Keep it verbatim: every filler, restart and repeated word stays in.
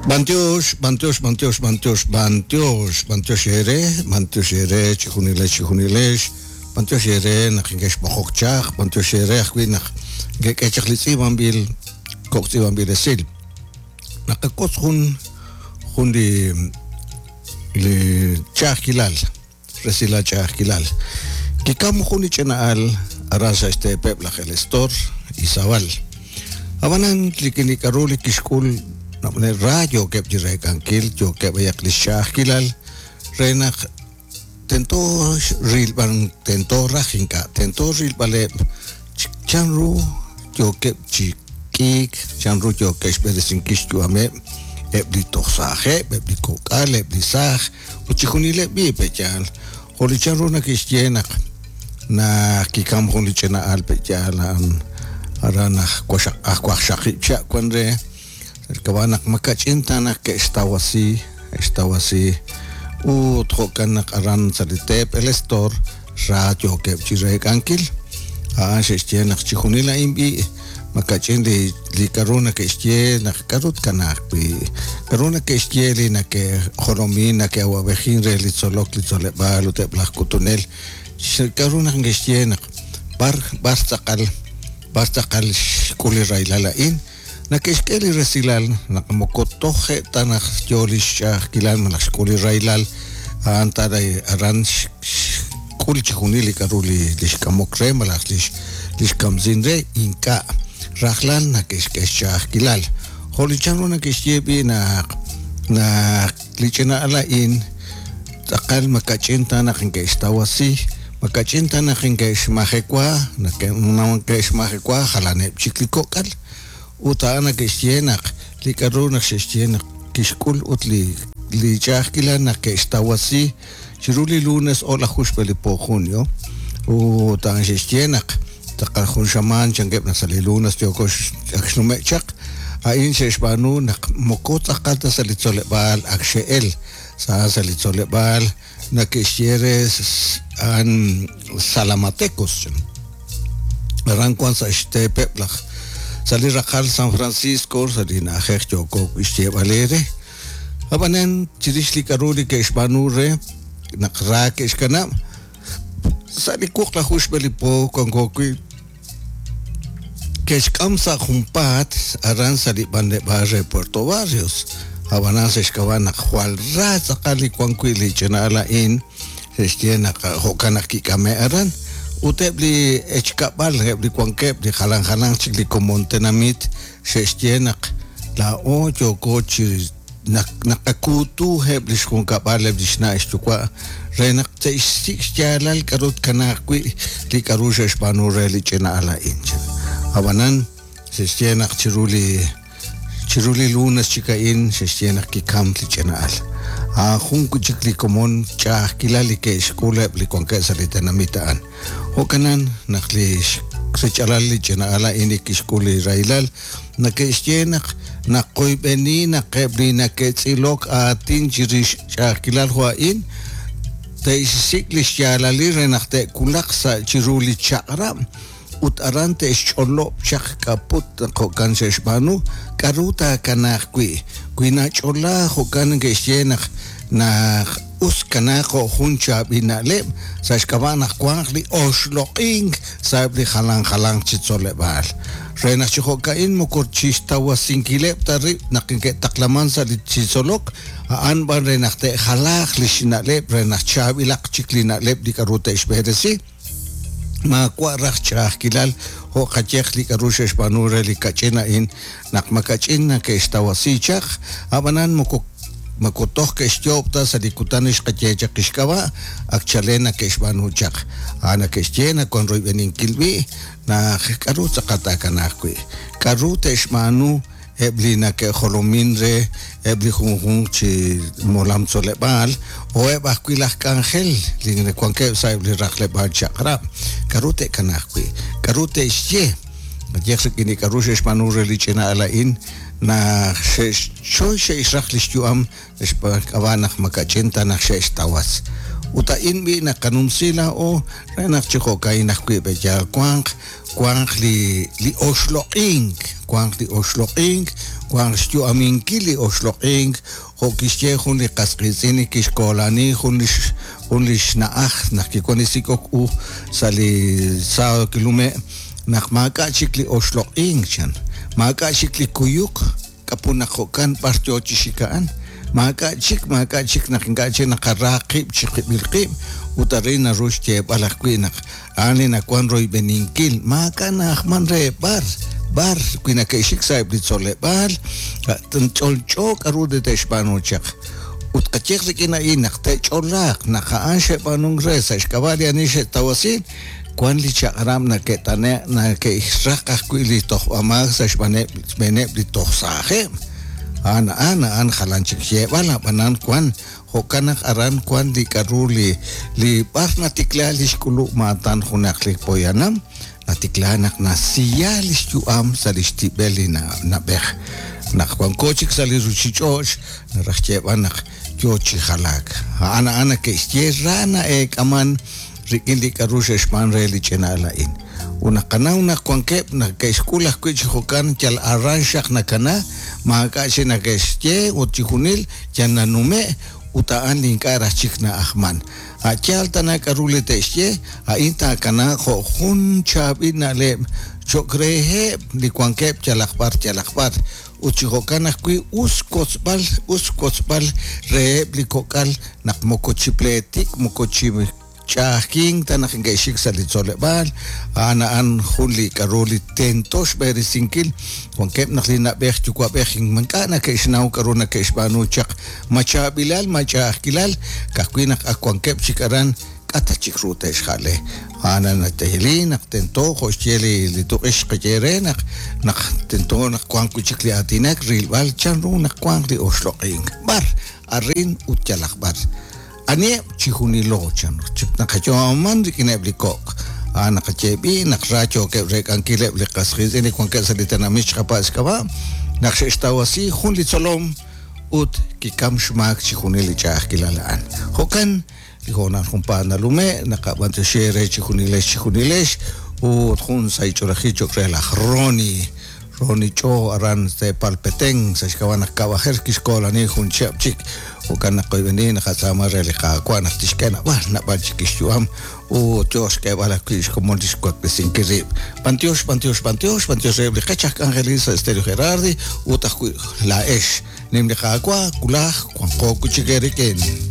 Bantios, Bantios, Bantios, Bantios, Bantios, Bantios ere, Bantios ere, Chihunilesh, Chihunilesh, Bantios ere, Nakingesh Bohokchach, Bantios ere, Akwinach, Gekechachlitzi Bambil, Kokti Bambil Esil. Nakakos hun, hun li, li Chach Kilal, Resila Chach Kilal. Kikam huni Chenaal, Arasa este Peplach el Estor, Isabal. Abanan Likinikaruli Kishkul, Namne rayo que jirai kankil yo que vaya klishah kilal renak tento ril ban tento rahinka tento ril bale chanru yo que chikik chanru yo que espere sin kistu ame ebli tosaje ebli kokal ebli sah uchikunile bi pechal holi chanru na kistienak na kikam holi chena al pechalan arana kwasha akwashaki cha kwandre el kabanak makachintanak que estaba así, estaba así. U trokanak aran salitep el estor, radio que chirek ankil. Ah, shestienak chihunila imbi, makachin li li karuna que estie nak karut kanak bi. Karuna que estie li na que joromina que awabejin re li solok li sole balu te blah kutunel. Karuna que estie nak bar bar sakal bar sakal kuli railala in. Nakeskeli resilal nakamokotoje tanah jolis kilal malakskuli railal antara aran kuli chihunili karuli lishkamokre malak lish lishkamzinre inka rahlal nakeskeshah kilal holichano nakesyebi na na lichena ala in takal makachin tanah ingestawasi makachin tanah ingeshmahekwa nakemangeshmahekwa halane chiklikokal utana que estienak li karuna que estienak kishkul utli li chahkilana que estaba así chiruli lunes o la juspeli po junio utana que estienak takal jun shaman changep na sali lunes yo kosh akshumechak ain sheshbanu nak mokot akata sali tsolebal akshel sa sali tsolebal na que estieres an salamatekos ran kwansa este peplach Salir rakal San Francisco, salir na Herjo ko istie valere. Abanen chirishli karuli ke isbanure nakra ke iskana. Sali kuk la hushbeli po kongoki. Ke iskamsa humpat aran sali bande bare Puerto Barrios. Abanan se iskawan nakwal ra sakali kwankwili chenala in istie nak hokana kikame aran. Utebli echkabal hebli kwankep di halang-halang chikli komontenamit shestienak la ojo kochi nak nakakutu hebli shkunkabal hebli shna ishtukwa renak te istikstialal karut kanakwi li karusha shpanure li chena ala inchen abanan shestienak chiruli chiruli lunas chikain shestienak kikam li chena ala a junku chikli komon cha kilali ke skole li konke salita namitaan hokanan nakli sechalali chena ala ini kiskuli railal nakestienak nakoybeni nakebli naketsilok atin chirish cha kilal huain te sikli chalali renakte kulaksa chiruli chakram utarante cholo chak kaput hokan sesbanu karuta kanakwi kuina chola hokan gestienak na uskana ko huncha binalem sa skabana kwangli osloing sabli halang halang chitsole bal rena chihokain mo korchista wasinkile tari nakinke taklaman sa litsolok an ban renakte halak lishinale rena chabilak chiklina leb di karuta isberesi ma kwarak chah kilal ho kachek li karusha spanure li kachena in nak makachina ke stawasichak abanan mo makotoh ke stiopta sa dikutanish kachecha kishkawa akchalena ke shbanuchak ana ke stiena kon roi benin kilbi na karuta katakanakwi karuta shmanu eblina ke holominre ebli hunhun chi molam solebal o eba kwilah kangel lingre kwanke sa ebli rakle bar chakra karute kanakwi karute isye Jekse kini karusha shpanure lichena ala in na choy she israch listuam espa kavanach makachenta na she tawas uta inbi na kanunsila o na chiko kay na kwibe ja kwang kwang li li Oslo Inc kwang li Oslo Inc kwang stu amin kili Oslo Inc ho kisje hun li kaskizini kiskolani hun li hun li snaach na kikonisiko u sali sa kilume nak maka chikli Oslo Inc chan maka chikli kuyuk kapunakokan partyo chishikaan maka chik maka chik nakinga chik nakaraqib chiqibilqib utarin na rushche balaqquinak ani na kwan roy beninkil maka na ahman re bar bar kuina kaishik saib litsole bal tan cholchok arude teshpanochak utqachik rikina inak te cholak nakaan shepanung re sa iskabali anishe tawasin kwan li chakram na ketane na ke israqah kuili toh amag sa shpaneb beneb li toh sahe ana ana an khalanchik ye wala banan kwan hokanak aran kwan di karuli li parna tiklalis kulu matan khunaklik poyanam natiklanak na siyalis juam salisti beli na na beh nak kwan kochik saliruchi choch na rakhche banak chochi khalak ana ana ke istierana ek aman rikili karusha shpan reli chenala in una kana una kwankep na ke skula kuch hokan chal aranshak na kana maka na ke ste utihunil chana nume utaan linkara chikna ahman a chal tana karule teste a inta kana kho khun chabina le chokrehe li kwankep chalakbar chalakbar uchihokan kui uskotsbal uskotsbal re blikokal nak mokochipletik mokochim Chaking tanaking gaishik sa litsole bal ana an huli karoli tentos beri singkil kung kep naklina bech chukwa beching mankana kaisnaw karuna kaisbanu chak macha bilal macha kilal kakwinak akwang kep chikaran kata chikruta ishale ana na tehili nak tento khosheli litukish kajere nak nak tento nak kwang kuchikli atinak real bal chanru nak kwang di Oslo Inc bar arin utjalak bar Ani chihuni lo chan chip nakacho man rikinebli kok ana kachebi nakracho ke rek ankile bli kasriz ini kwan ke salita na mich kapas kaba nakshestawasi hun li tsolom ut kikam shmak chihuni li chah kilalaan hokan lihona kumpa na lume nakabante shere chihuni lesh chihuni lesh ut hun say chorahi chokrela Roni Roni cho aran se palpeteng sa shkawana kawaher kiskola ni hun chap chik وكان قيبنين خسامر اللي خاكوانا تشكينا وانا باجيكيش يوام وتوش كيبالا كيش كومونتيش كوك بسين كريب بانتيوش بانتيوش بانتيوش بانتيوش ريب لقيتشاك انجليسا استيريو خيراردي وتخوي لا ايش نيم لخاكوا كلاخ كوان كوكو تشكيري كين